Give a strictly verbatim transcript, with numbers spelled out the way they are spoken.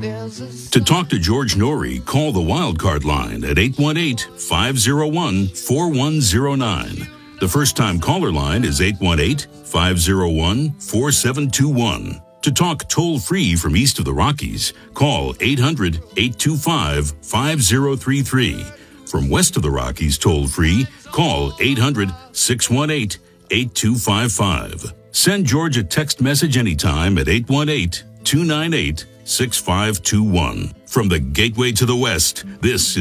To talk to George Norrie, call the Wildcard line at eight one eight, five oh one, four one oh nine. The first-time caller line is eight one eight, five oh one, four seven two one. To talk toll-free from east of the Rockies, call eight hundred, eight two five, five oh three three. From west of the Rockies toll-free, call eight hundred, six one eight, eight two five five. Send George a text message anytime at eight one eight, two nine eight, six five two one. From the Gateway to the West, this is